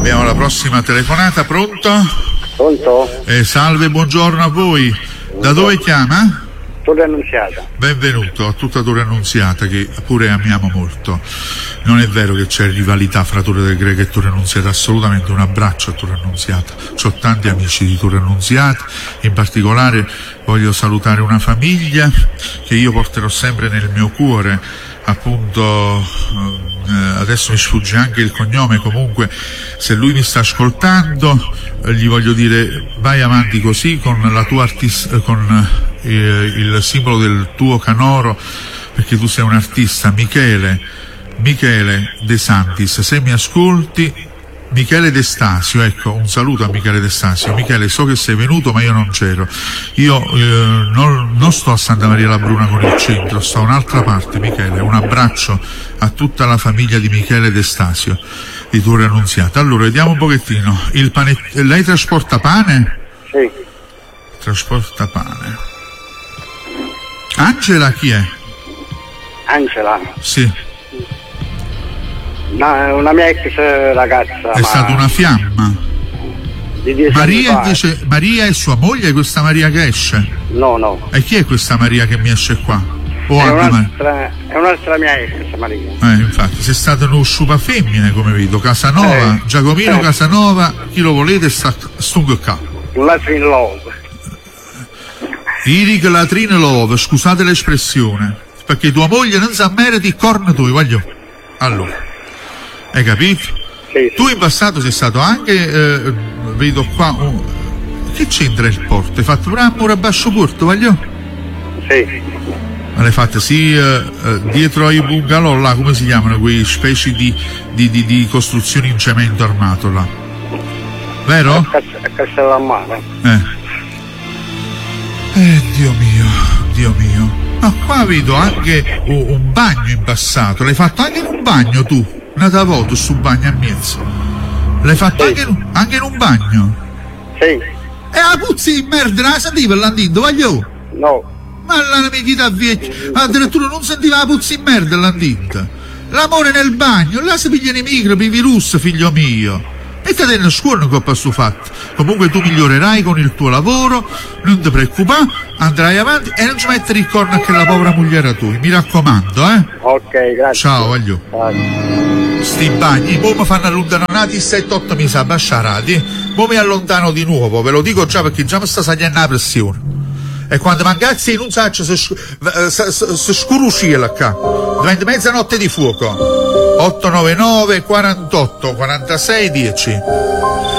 Abbiamo la prossima telefonata, pronto? Pronto? Salve, buongiorno a voi. Da dove chiama? Torre Annunziata. Benvenuto a tutta Torre Annunziata, che pure amiamo molto. Non è vero che c'è rivalità fra Torre del Greco e Torre Annunziata, assolutamente. Un abbraccio a Torre Annunziata. C'ho tanti amici di Torre Annunziata, in particolare voglio salutare una famiglia che io porterò sempre nel mio cuore, appunto. Adesso mi sfugge anche il cognome, comunque se lui mi sta ascoltando gli voglio dire: vai avanti così con la tua con il simbolo del tuo canoro, perché tu sei un artista. Michele De Santis, se mi ascolti, Michele De Stasio, ecco, un saluto a Michele De Stasio. Michele, so che sei venuto ma io non c'ero, io non sto a Santa Maria la Bruna con il centro, sto a un'altra parte. Michele, un abbraccio a tutta la famiglia di Michele De Stasio di Torre Annunziata. Allora, vediamo un pochettino, lei trasporta pane? Sì. Trasporta pane. Angela chi è? Angela? Sì. Una mia ex ragazza. È stata una fiamma. Di 10 Maria anni fa. invece, Maria è sua moglie, questa Maria che esce? No. E chi è questa Maria che mi esce qua? È un'altra mia ex, Maria. Infatti, sei stato uno sciupa femmine, come vedo. Casanova, Giacomino Casanova, chi lo volete sta stungo qua. Latrin Love. Iric Latrine Love, scusate l'espressione, perché tua moglie non sa meriti i corni tuoi, voglio. Allora, hai capito? Sì. Tu in passato sei stato anche, vedo qua, che c'entra il porto? Hai fatto pure un muro a basso porto, voglio? Sì. Ma l'hai fatta dietro ai bungalow là, come si chiamano quei specie di costruzioni in cemento armato là, vero? A Castellammare. Dio mio. Ma qua vedo anche un bagno in passato. L'hai fatto anche in un bagno tu? Una voto su bagno a mezzo. L'hai fatto anche in un bagno? Sì. E la puzzi di merda la sentiva l'andito, voglio? No. Ma la vecchia vecchia, addirittura non sentiva la puzzi di merda l'andito. L'amore nel bagno, là si pigliano i microbi, i virus, figlio mio. Mettate nel scuola che ho passato fatto. Comunque tu migliorerai con il tuo lavoro, non ti preoccupare, andrai avanti e non ci mettere il corno che la povera moglie tua, mi raccomando, Ok, grazie. Ciao, voglio. Sti bagni, poi mi fanno allontanare 7-8 mesi a basciarati, poi mi allontano di nuovo, ve lo dico già perché già mi sta salendo la pressione. E quando mancazzi non saccio se scuruscila qua, diventa mezzanotte di fuoco. 899 48 46 10.